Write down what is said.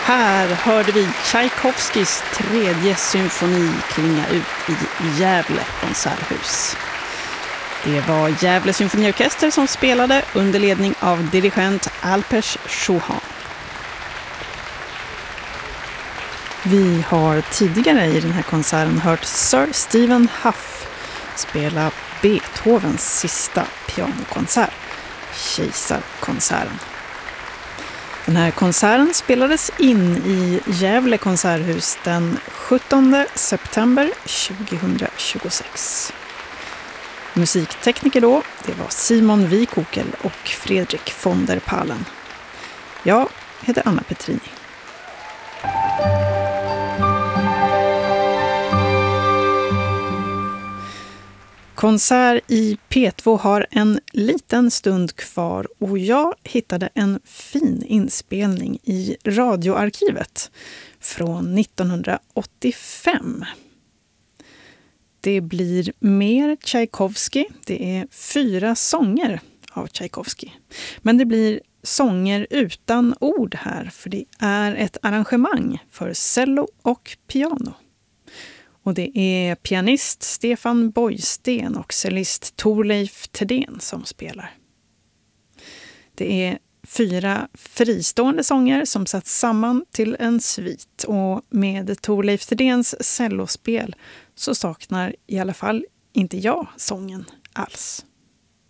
Här hörde vi Tchaikovskys tredje symfoni klinga ut i Gävle konserthus. Det var Gävle symfoniorkester som spelade under ledning av dirigent Alpers Chauhan. Vi har tidigare i den här konserten hört Sir Stephen Hough spela Beethovens sista pianokonsert, Kejsarkonserten. Den här konserten spelades in i Gävle konserthus den 17 september 2026. Musiktekniker då, det var Simon Wikokel och Fredrik von der Pallen. Jag heter Anna Petrini. Konsert i P2 har en liten stund kvar och jag hittade en fin inspelning i radioarkivet från 1985. Det blir mer Tchaikovsky, det är 4 sånger av Tchaikovsky. Men det blir sånger utan ord här för det är ett arrangemang för cello och piano. Och det är pianist Stefan Boysten och cellist Torleif Thedéen som spelar. Det är 4 fristående sånger som satts samman till en svit. Och med Torleif Thedéens cellospel så saknar i alla fall inte jag sången alls.